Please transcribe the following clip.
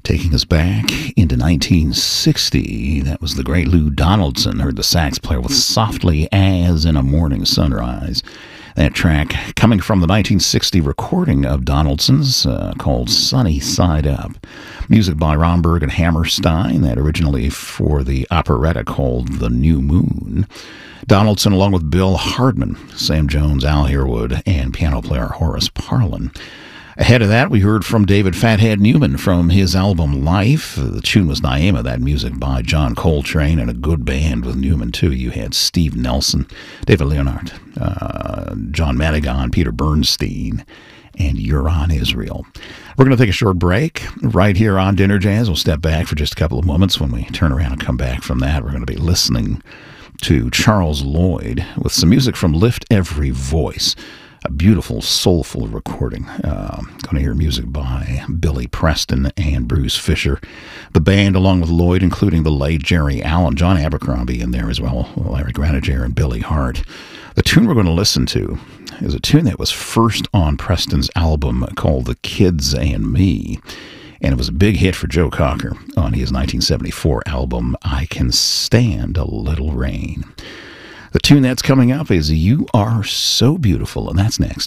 Taking us back into 1960, that was the great Lou Donaldson. Heard the sax player with Softly as in a Morning Sunrise. That track coming from the 1960 recording of Donaldson's called Sunny Side Up. Music by Romberg and Hammerstein, that originally for the operetta called The New Moon. Donaldson along with Bill Hardman, Sam Jones, Al Harewood, and piano player Horace Parlan. Ahead of that, we heard from David Fathead Newman from his album Life. The tune was Naima, that music by John Coltrane, and a good band with Newman, too. You had Steve Nelson, David Leonhardt, John Madigan, Peter Bernstein, and Euron Israel. We're going to take a short break right here on Dinner Jazz. We'll step back for just a couple of moments. When we turn around and come back from that, we're going to be listening to Charles Lloyd with some music from Lift Every Voice. A beautiful, soulful recording. Going to hear music by Billy Preston and Bruce Fisher. The band, along with Lloyd, including the late Jerry Allen, John Abercrombie in there as well, Larry Graniger and Billy Hart. The tune we're going to listen to is a tune that was first on Preston's album called The Kids and Me. And it was a big hit for Joe Cocker on his 1974 album, I Can Stand a Little Rain. The tune that's coming up is You Are So Beautiful, and that's next.